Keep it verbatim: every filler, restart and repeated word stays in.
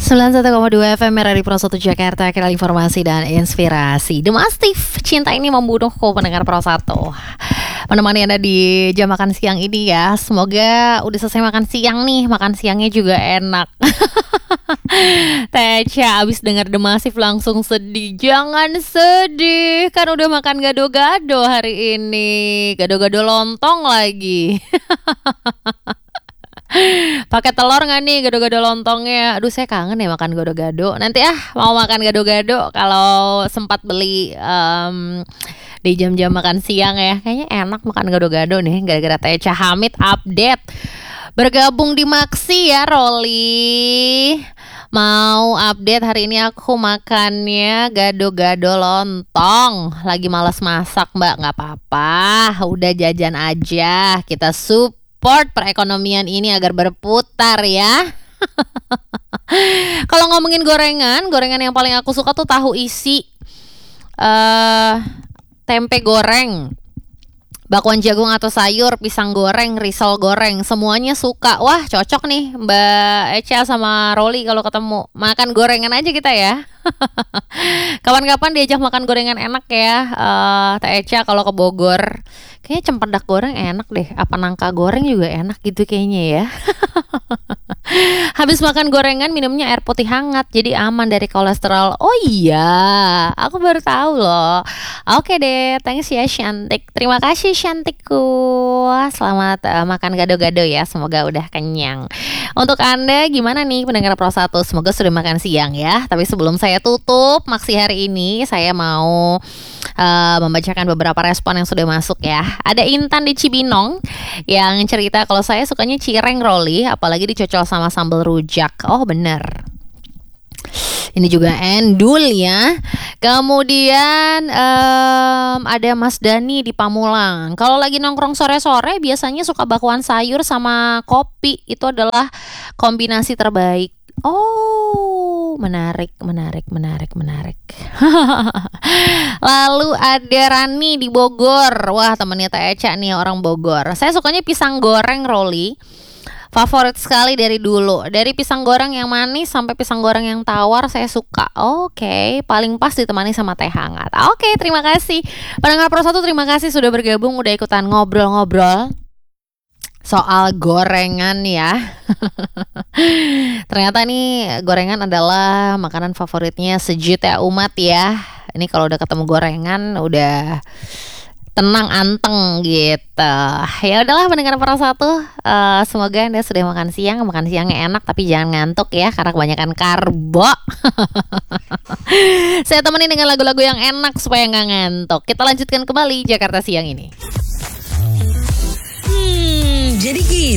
sembilan puluh satu koma dua F M Radio Pro satu Jakarta, kira informasi dan inspirasi. The Mastiff, cinta ini membunuhku, pendengar Pro satu. Menemani Anda di jam makan siang ini ya. Semoga udah selesai makan siang nih, makan siangnya juga enak. Teca abis dengar The Mastiff langsung sedih. Jangan sedih, kan udah makan gado-gado hari ini. Gado-gado lontong lagi. Pakai telur nggak nih gado-gado lontongnya? Aduh, saya kangen ya makan gado-gado. Nanti ah mau makan gado-gado kalau sempat beli um, di jam-jam makan siang ya. Kayaknya enak makan gado-gado nih gara-gara Teca Hamid update. Bergabung di Maksi ya Rolly. Mau update hari ini aku makannya gado-gado lontong. Lagi malas masak mbak, nggak apa-apa. Udah jajan aja. Kita sup support perekonomian ini agar berputar ya. Kalau ngomongin gorengan, gorengan yang paling aku suka tuh tahu isi, uh, tempe goreng, bakwan jagung atau sayur, pisang goreng, risol goreng, semuanya suka. Wah cocok nih Mbak Echa sama Rolly kalau ketemu. Makan gorengan aja kita ya. Kapan-kapan diajak makan gorengan enak ya. uh, Teh Echa kalau ke Bogor. Kayaknya cempedak goreng enak deh. Apa nangka goreng juga enak gitu kayaknya ya. Habis makan gorengan minumnya air putih hangat, jadi aman dari kolesterol. Oh iya, aku baru tahu loh. Oke deh, thanks ya Shantik. Terima kasih Shantikku. Selamat uh, makan gado-gado ya. Semoga udah kenyang. Untuk Anda gimana nih pendengar Pro satu? Semoga sudah makan siang ya. Tapi sebelum saya tutup Maksi hari ini, saya mau uh, membacakan beberapa respon yang sudah masuk ya. Ada Intan di Cibinong yang cerita kalau saya sukanya cireng Rolly, apalagi dicocol sama sambal rujak. Oh bener. Ini juga endul ya. Kemudian um, ada Mas Dani di Pamulang. Kalau lagi nongkrong sore-sore biasanya suka bakwan sayur sama kopi. Itu adalah kombinasi terbaik. Oh, menarik, menarik, menarik, menarik. Lalu ada Rani di Bogor. Wah, temannya Teh Echa nih, orang Bogor. Saya sukanya pisang goreng Rolly. Favorit sekali dari dulu. Dari pisang goreng yang manis sampai pisang goreng yang tawar saya suka. Oke, okay. Paling pas ditemani sama teh hangat. Oke, okay, terima kasih. Pendengar Pro satu, terima kasih sudah bergabung, udah ikutan ngobrol-ngobrol soal gorengan ya. Ternyata nih gorengan adalah makanan favoritnya sejuta umat ya. Ini kalau udah ketemu gorengan udah tenang anteng gitu. Ya udahlah pendengar Pro satu, uh, semoga Anda sudah makan siang, makan siangnya enak tapi jangan ngantuk ya karena kebanyakan karbo. Saya temenin dengan lagu-lagu yang enak supaya nggak ngantuk. Kita lanjutkan kembali Jakarta siang ini. Hmm, jadi gitu.